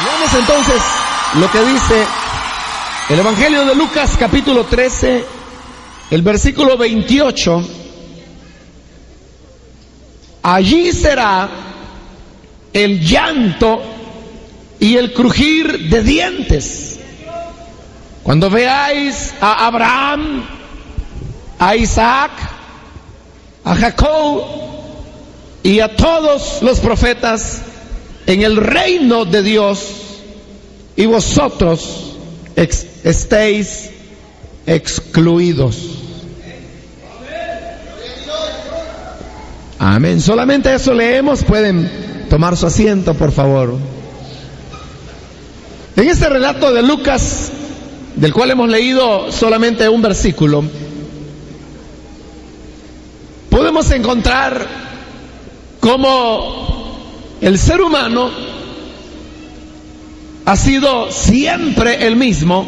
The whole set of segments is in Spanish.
Veamos entonces lo que dice el Evangelio de Lucas, capítulo 13, el versículo 28. Allí será el llanto y el crujir de dientes, cuando veáis a Abraham, a Isaac, a Jacob y a todos los profetas en el reino de Dios, y vosotros estéis excluidos. Amén. Solamente eso leemos. Pueden tomar su asiento, por favor. En este relato de Lucas, del cual hemos leído solamente un versículo, podemos encontrar cómo el ser humano ha sido siempre el mismo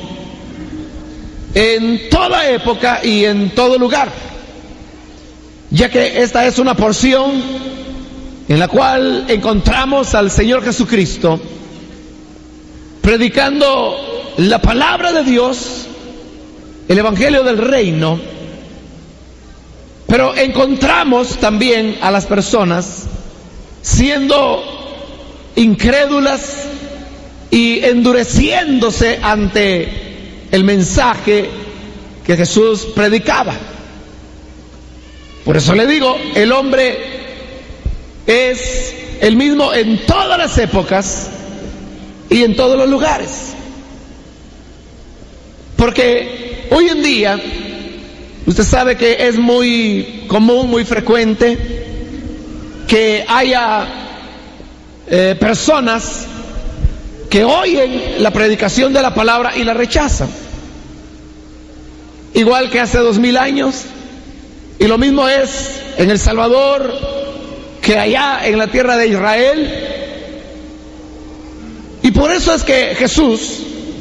en toda época y en todo lugar, ya que esta es una porción en la cual encontramos al Señor Jesucristo predicando la palabra de Dios, el Evangelio del Reino, pero encontramos también a las personas siendo incrédulas y endureciéndose ante el mensaje que Jesús predicaba. Por eso le digo, el hombre es el mismo en todas las épocas y en todos los lugares. Porque hoy en día, usted sabe que es muy común, muy frecuente, que haya personas que oyen la predicación de la palabra y la rechazan. Igual que hace 2000 años, y lo mismo es en El Salvador, que allá en la tierra de Israel. Y por eso es que Jesús,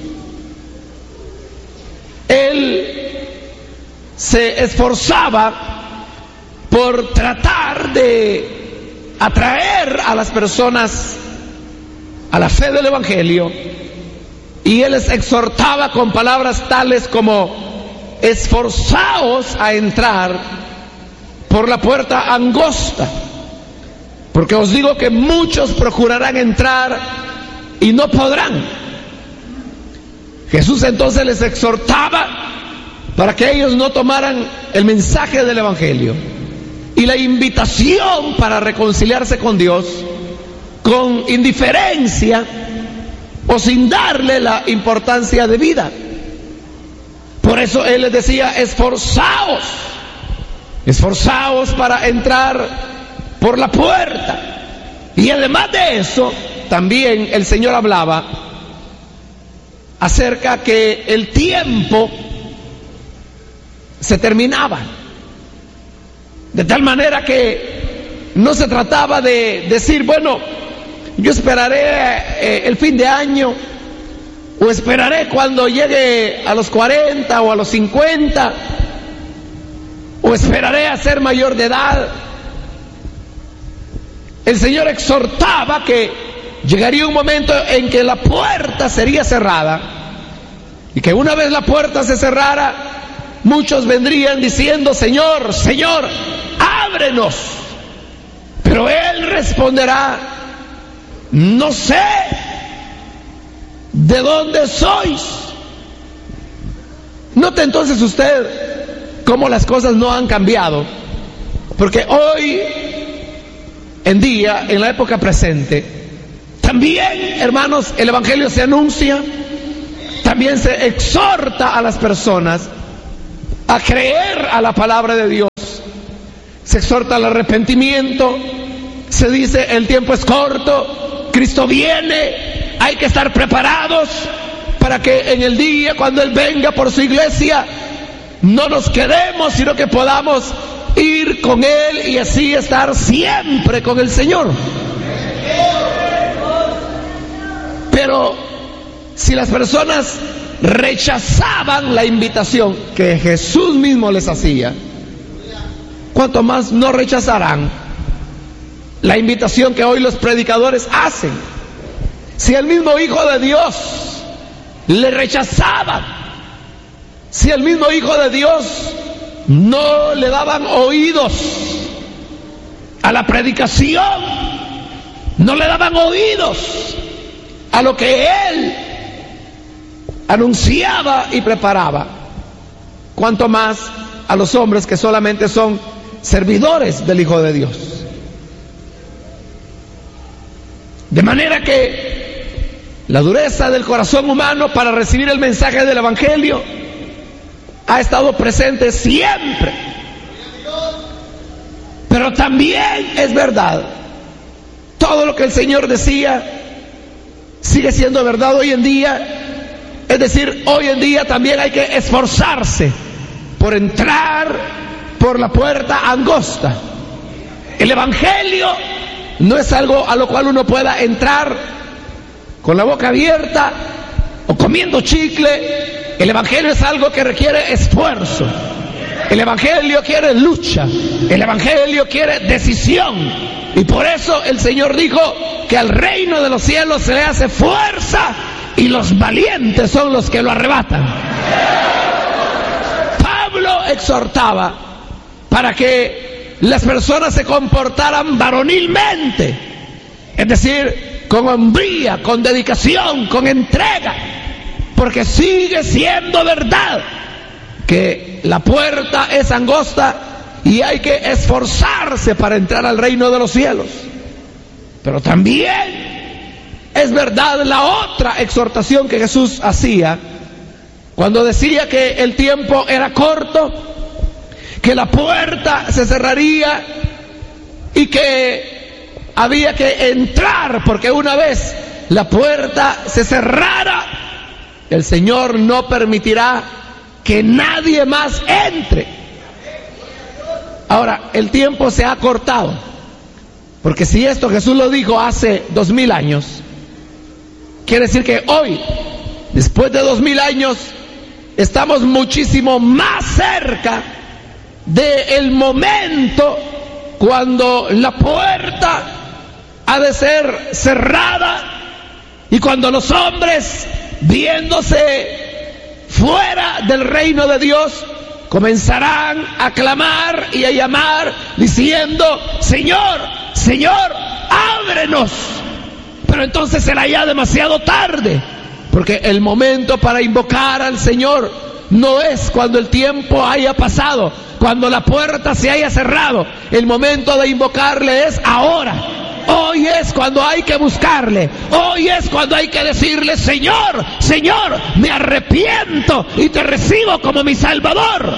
Él se esforzaba por tratar de atraer a las personas a la fe del Evangelio, y Él les exhortaba con palabras tales como: esforzaos a entrar por la puerta angosta, porque os digo que muchos procurarán entrar y no podrán. Jesús entonces les exhortaba para que ellos no tomaran el mensaje del Evangelio y la invitación para reconciliarse con Dios con indiferencia o sin darle la importancia de vida. Por eso Él les decía: esforzaos, esforzaos para entrar por la puerta. Y además de eso, también el Señor hablaba acerca que el tiempo se terminaba, de tal manera que no se trataba de decir: bueno, yo esperaré el fin de año, o esperaré cuando llegue a los 40 o a los 50, o esperaré a ser mayor de edad. El Señor exhortaba que llegaría un momento en que la puerta sería cerrada, y que una vez la puerta se cerrara, muchos vendrían diciendo: Señor, Señor, ábrenos. Pero Él responderá: no sé de dónde sois. Note entonces usted cómo las cosas no han cambiado, porque hoy en día, en la época presente, también, hermanos, el Evangelio se anuncia, también se exhorta a las personas a creer a la palabra de Dios, se exhorta al arrepentimiento, se dice: el tiempo es corto, Cristo viene, hay que estar preparados para que en el día cuando Él venga por su iglesia no nos quedemos, sino que podamos ir con Él y así estar siempre con el Señor. Pero si las personas rechazaban la invitación que Jesús mismo les hacía, ¿cuánto más no rechazarán la invitación que hoy los predicadores hacen? si el mismo Hijo de Dios le rechazaba, si el mismo Hijo de Dios no le daban oídos a la predicación, no le daban oídos a lo que Él anunciaba y preparaba, cuanto más a los hombres que solamente son servidores del Hijo de Dios. De manera que la dureza del corazón humano para recibir el mensaje del Evangelio ha estado presente siempre. Pero también es verdad, todo lo que el Señor decía sigue siendo verdad hoy en día. Es decir, hoy en día también hay que esforzarse por entrar por la puerta angosta. El Evangelio no es algo a lo cual uno pueda entrar con la boca abierta o comiendo chicle. El Evangelio es algo que requiere esfuerzo. El Evangelio quiere lucha. El Evangelio quiere decisión. Y por eso el Señor dijo que al reino de los cielos se le hace fuerza y los valientes son los que lo arrebatan. Pablo exhortaba para que las personas se comportaran varonilmente, es decir, con hombría, con dedicación, con entrega, porque sigue siendo verdad que la puerta es angosta y hay que esforzarse para entrar al reino de los cielos. Pero también es verdad la otra exhortación que Jesús hacía cuando decía que el tiempo era corto, que la puerta se cerraría y que había que entrar, porque una vez la puerta se cerrara, el Señor no permitirá que nadie más entre. Ahora, el tiempo se ha acortado, porque si esto Jesús lo dijo hace 2000 años, quiere decir que hoy, después de 2000 años, estamos muchísimo más cerca del momento cuando la puerta ha de ser cerrada y cuando los hombres, viéndose fuera del reino de Dios, comenzarán a clamar y a llamar diciendo: Señor, Señor, ábrenos. Pero entonces será ya demasiado tarde, porque el momento para invocar al Señor no es cuando el tiempo haya pasado, cuando la puerta se haya cerrado. El momento de invocarle es ahora. Hoy es cuando hay que buscarle. Hoy es cuando hay que decirle: Señor, Señor, me arrepiento y te recibo como mi Salvador.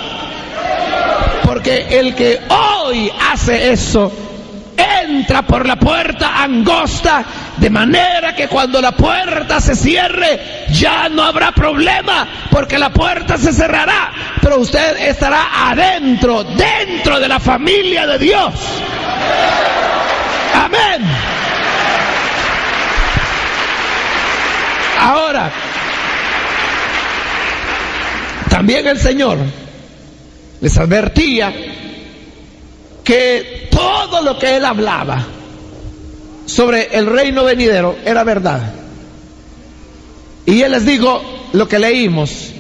Porque el que hoy hace eso entra por la puerta angosta, de manera que cuando la puerta se cierre ya no habrá problema, porque la puerta se cerrará, pero usted estará adentro, dentro de la familia de Dios. Amén. Ahora, también el Señor les advertía que todo lo que Él hablaba sobre el reino venidero era verdad. Y Él les dijo lo que leímos,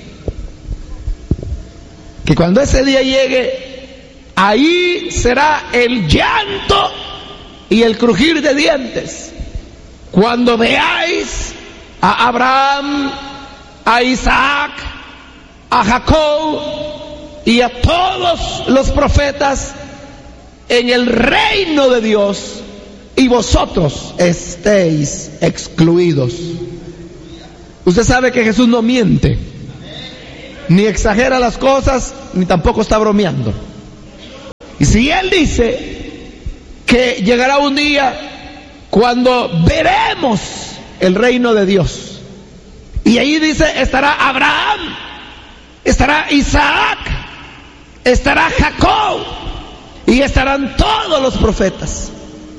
que cuando ese día llegue, ahí será el llanto y el crujir de dientes, cuando veáis a Abraham, a Isaac, a Jacob y a todos los profetas en el reino de Dios y vosotros estéis excluidos. Usted sabe que Jesús no miente, ni exagera las cosas, ni tampoco está bromeando. Y si Él dice que llegará un día cuando veremos el reino de Dios, y ahí dice: estará Abraham, estará Isaac, estará Jacob y estarán todos los profetas.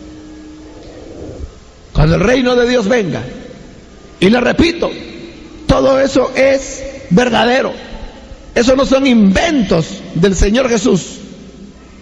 Cuando el reino de Dios venga, y le repito, todo eso es verdadero, eso no son inventos del Señor Jesús.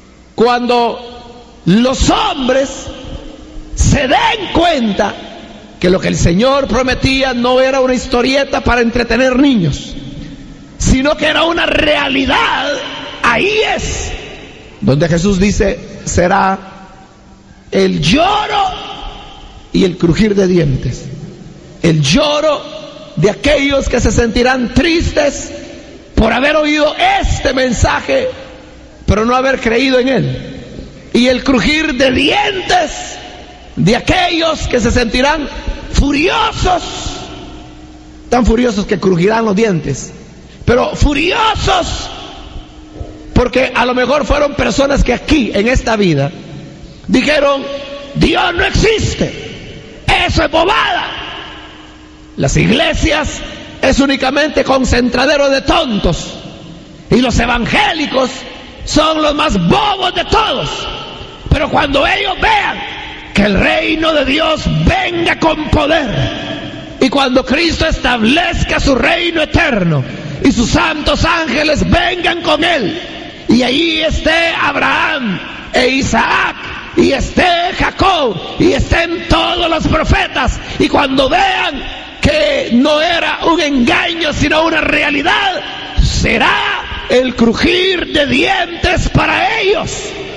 Cuando los hombres se den cuenta que lo que el Señor prometía no era una historieta para entretener niños, sino que era una realidad. Ahí es donde Jesús dice: será el lloro y el crujir de dientes. El lloro de aquellos que se sentirán tristes por haber oído este mensaje, pero no haber creído en él. Y el crujir de dientes de aquellos que se sentirán furiosos, tan furiosos que crujirán los dientes, pero furiosos porque a lo mejor fueron personas que aquí, en esta vida, dijeron: Dios no existe, eso es bobada. Las iglesias es únicamente concentradero de tontos, y los evangélicos son los más bobos de todos. Pero cuando ellos vean que el reino de Dios venga con poder, y cuando Cristo establezca su reino eterno y sus santos ángeles vengan con él, y ahí esté Abraham e Isaac, y esté Jacob, y estén todos los profetas, y cuando vean que no era un engaño sino una realidad, será el crujir de dientes para ellos.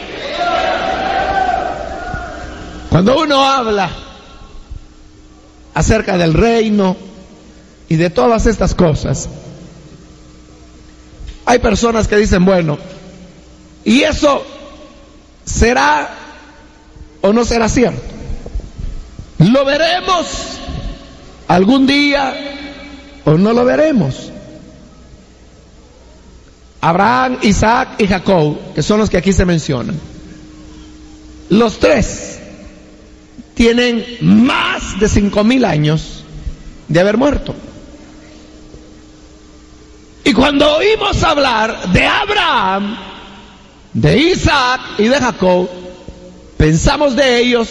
Cuando uno habla acerca del reino y de todas estas cosas, hay personas que dicen: bueno, ¿y eso será o no será cierto? ¿Lo veremos algún día o no lo veremos? Abraham, Isaac y Jacob, que son los que aquí se mencionan, los tres tienen más de 5,000 años de haber muerto. Y cuando oímos hablar de Abraham, de Isaac y de Jacob, pensamos de ellos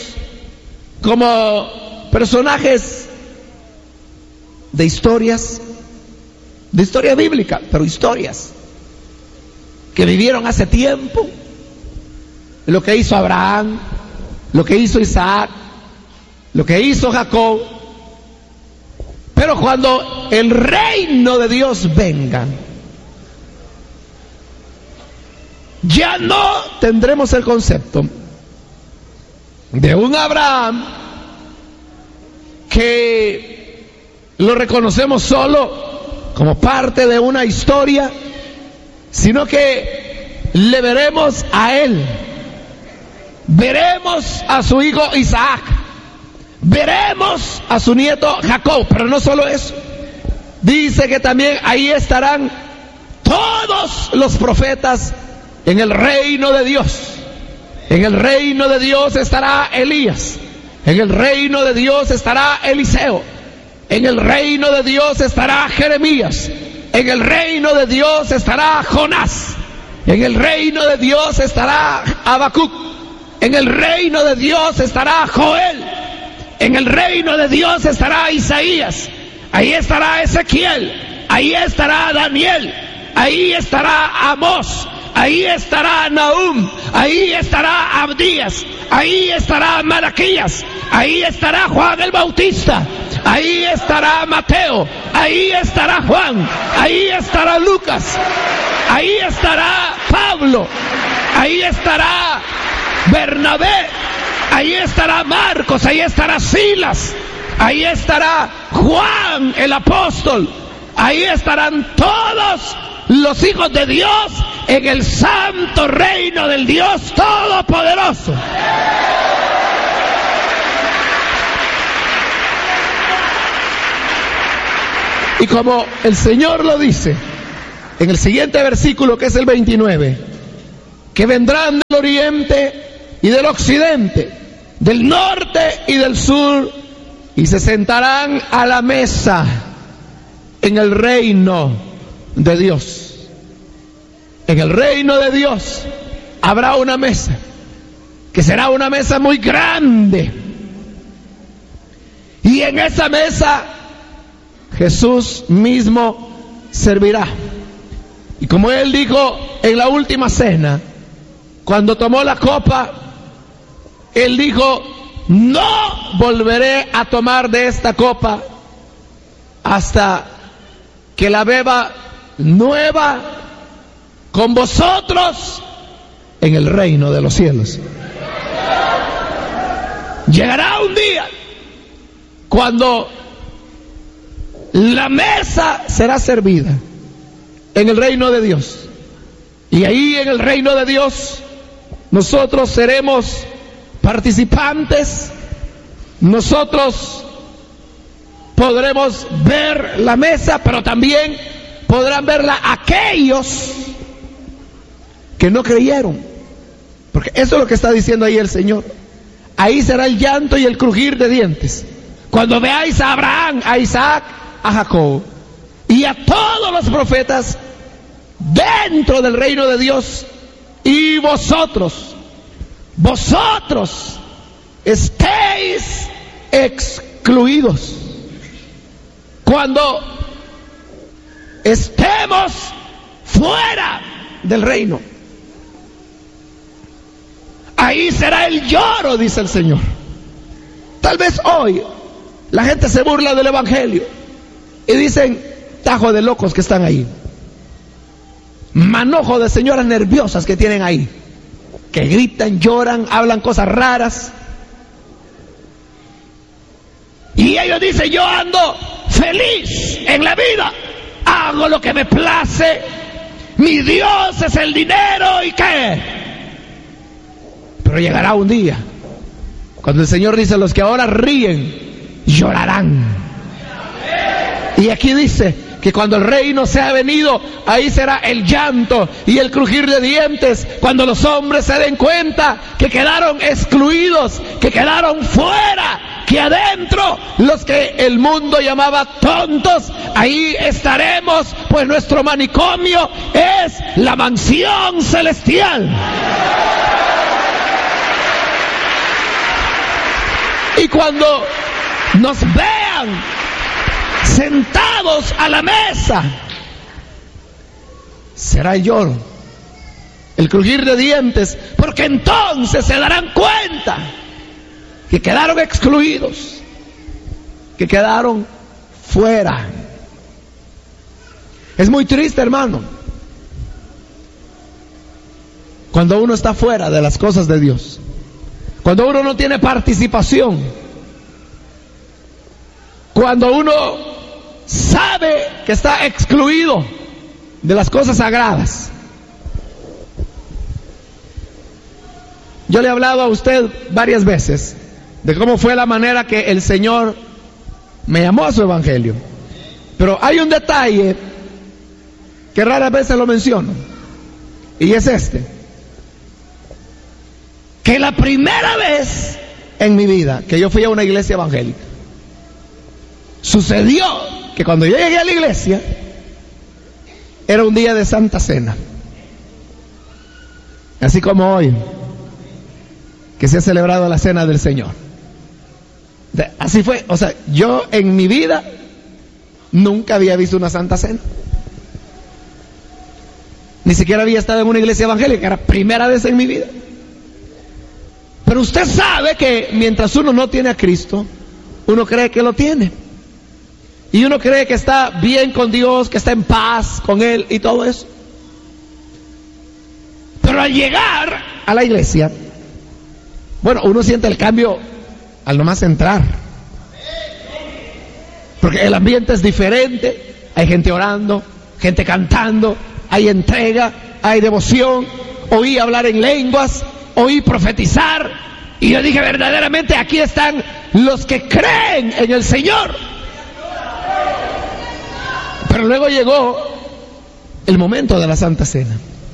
como personajes de historia bíblica, pero historias que vivieron hace tiempo, lo que hizo Abraham, lo que hizo Isaac, lo que hizo Jacob. Pero cuando el reino de Dios venga, ya no tendremos el concepto de un Abraham que lo reconocemos solo como parte de una historia, sino que le veremos a él, veremos a su hijo Isaac, veremos a su nieto Jacob. Pero no solo eso, dice que también ahí estarán todos los profetas en el reino de Dios. En el reino de Dios estará Elías, en el reino de Dios estará Eliseo, en el reino de Dios estará Jeremías, en el reino de Dios estará Jonás, en el reino de Dios estará Habacuc, en el reino de Dios estará Joel, en el reino de Dios estará Isaías, ahí estará Ezequiel, ahí estará Daniel, ahí estará Amós, ahí estará Nahum, ahí estará Abdías, ahí estará Malaquías, ahí estará Juan el Bautista, ahí estará Mateo, ahí estará Juan, ahí estará Lucas, ahí estará Pablo, ahí estará Bernabé, ahí estará Marcos, ahí estará Silas, ahí estará Juan el apóstol, ahí estarán todos los hijos de Dios en el santo reino del Dios Todopoderoso. Y como el Señor lo dice en el siguiente versículo, que es el 29, que vendrán del oriente y del occidente, del norte y del sur, y se sentarán a la mesa en el reino de Dios. En el reino de Dios habrá una mesa, que será una mesa muy grande, y en esa mesa Jesús mismo servirá. Y como Él dijo en la última cena, cuando tomó la copa, Él dijo: no volveré a tomar de esta copa hasta que la beba nueva con vosotros en el reino de los cielos. Llegará un día cuando la mesa será servida en el reino de Dios. Y ahí en el reino de Dios nosotros seremos participantes. Nosotros podremos ver la mesa, pero también podrán verla aquellos que no creyeron. Porque eso es lo que está diciendo ahí el Señor. Ahí será el llanto y el crujir de dientes. Cuando veáis a Abraham, a Isaac, a Jacob y a todos los profetas dentro del reino de Dios, y vosotros estéis excluidos. Cuando estemos fuera del reino, ahí será el lloro, dice el Señor. Tal vez hoy la gente se burla del Evangelio y dicen: tajo de locos que están ahí, manojo de señoras nerviosas que tienen ahí, que gritan, lloran, hablan cosas raras. Y ellos dicen: yo ando feliz en la vida, hago lo que me place, mi Dios es el dinero y qué. Pero llegará un día cuando el Señor dice: los que ahora ríen llorarán. Y aquí dice que cuando el reino sea venido, ahí será el llanto y el crujir de dientes, cuando los hombres se den cuenta que quedaron excluidos, que quedaron fuera, que adentro los que el mundo llamaba tontos, ahí estaremos, pues nuestro manicomio es la mansión celestial. Y cuando nos vean sentados a la mesa, será el lloro, el crujir de dientes, porque entonces se darán cuenta que quedaron excluidos, que quedaron fuera. Es muy triste, hermano, cuando uno está fuera de las cosas de Dios, cuando uno no tiene participación, cuando uno sabe que está excluido de las cosas sagradas. Yo le he hablado a usted varias veces de cómo fue la manera que el Señor me llamó a su evangelio, pero hay un detalle que raras veces lo menciono, y es este: que la primera vez en mi vida que yo fui a una iglesia evangélica, sucedió que cuando yo llegué a la iglesia era un día de Santa Cena, así como hoy que se ha celebrado la Cena del Señor. Así fue. O sea, yo en mi vida nunca había visto una Santa Cena, ni siquiera había estado en una iglesia evangélica, era primera vez en mi vida. Pero usted sabe que mientras uno no tiene a Cristo, uno cree que lo tiene, y uno cree que está bien con Dios, que está en paz con Él y todo eso. Pero al llegar a la iglesia, bueno, uno siente el cambio al nomás entrar, porque el ambiente es diferente. Hay gente orando, gente cantando, hay entrega, hay devoción. Oí hablar en lenguas, oí profetizar, y yo dije: verdaderamente aquí están los que creen en el Señor. Pero luego llegó el momento de la Santa Cena,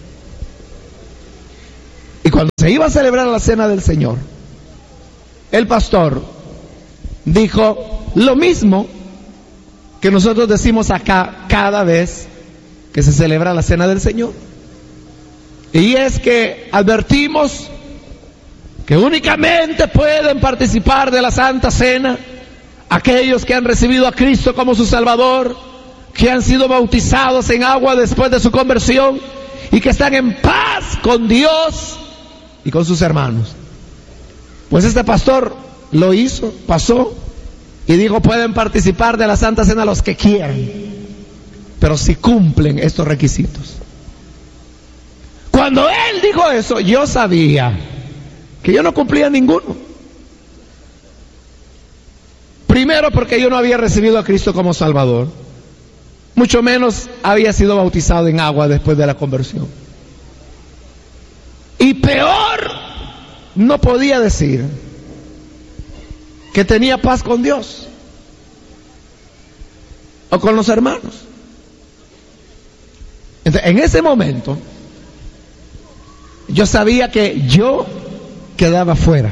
y cuando se iba a celebrar la Cena del Señor, el pastor dijo lo mismo que nosotros decimos acá cada vez que se celebra la Cena del Señor, y es que advertimos que únicamente pueden participar de la Santa Cena aquellos que han recibido a Cristo como su Salvador, que han sido bautizados en agua después de su conversión y que están en paz con Dios y con sus hermanos. Pues este pastor lo hizo, pasó, y dijo: pueden participar de la Santa Cena los que quieran, pero si cumplen estos requisitos. Cuando él dijo eso, yo sabía que yo no cumplía ninguno. Primero, porque yo no había recibido a Cristo como Salvador, mucho menos había sido bautizado en agua después de la conversión. Y peor, no podía decir que tenía paz con Dios o con los hermanos. Entonces, en ese momento, yo sabía que yo quedaba fuera,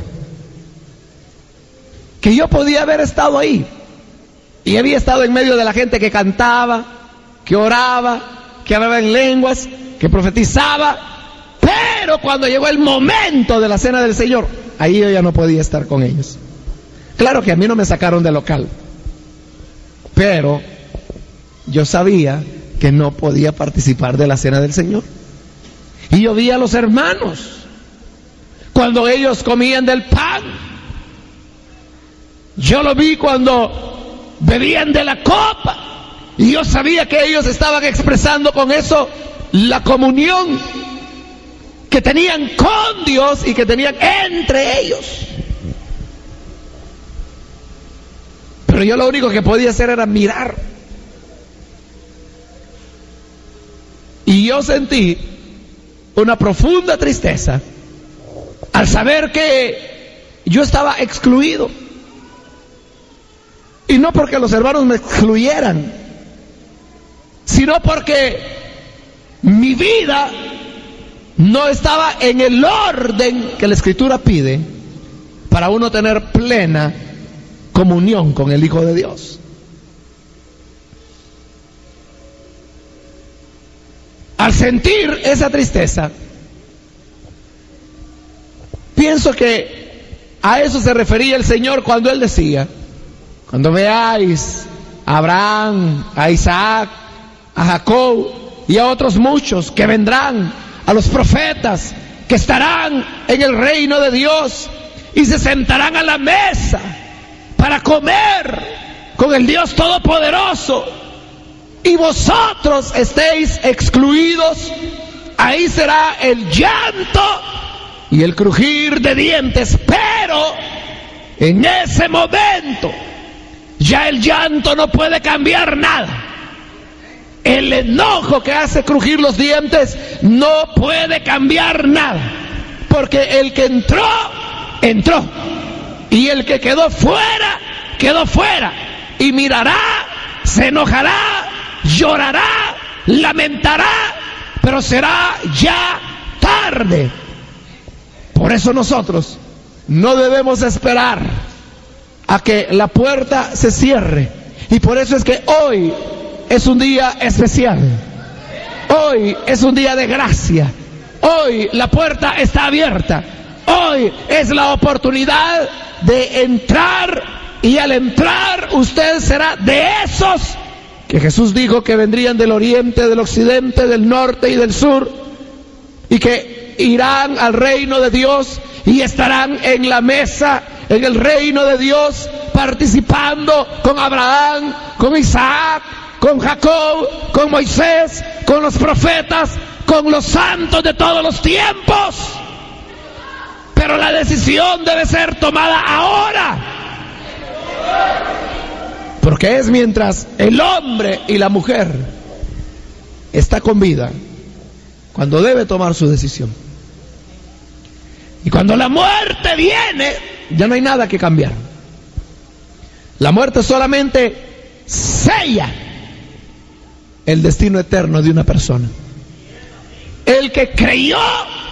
que yo podía haber estado ahí, y había estado en medio de la gente que cantaba, que oraba, que hablaba en lenguas, que profetizaba, pero cuando llegó el momento de la Cena del Señor, ahí yo ya no podía estar con ellos. Claro que a mí no me sacaron del local, pero yo sabía que no podía participar de la Cena del Señor. Y yo vi a los hermanos cuando ellos comían del pan. Yo lo vi cuando bebían de la copa. Y yo sabía que ellos estaban expresando con eso la comunión que tenían con Dios y que tenían entre ellos. Pero yo lo único que podía hacer era mirar. Y yo sentí una profunda tristeza al saber que yo estaba excluido. Y no porque los hermanos me excluyeran, sino porque mi vida no estaba en el orden que la Escritura pide para uno tener plena comunión con el Hijo de Dios. Al sentir esa tristeza, pienso que a eso se refería el Señor cuando Él decía: cuando veáis a Abraham, a Isaac, a Jacob y a otros muchos que vendrán, a los profetas que estarán en el reino de Dios y se sentarán a la mesa para comer con el Dios Todopoderoso, y vosotros estéis excluidos, ahí será el llanto y el crujir de dientes. Pero en ese momento ya el llanto no puede cambiar nada. El enojo que hace crujir los dientes no puede cambiar nada, porque el que entró, entró, y el que quedó fuera, quedó fuera, y mirará, se enojará, llorará, lamentará, pero será ya tarde. Por eso nosotros no debemos esperar a que la puerta se cierre, y por eso es que hoy es un día especial. Hoy es un día de gracia. Hoy la puerta está abierta. Hoy es la oportunidad de entrar, y al entrar usted será de esos que Jesús dijo que vendrían del oriente, del occidente, del norte y del sur, y que irán al reino de Dios y estarán en la mesa, en el reino de Dios, participando con Abraham, con Isaac, con Jacob, con Moisés, con los profetas, con los santos de todos los tiempos. Pero la decisión debe ser tomada ahora, porque es mientras el hombre y la mujer está con vida cuando debe tomar su decisión. Y cuando la muerte viene, ya no hay nada que cambiar. La muerte solamente sella el destino eterno de una persona. El que creyó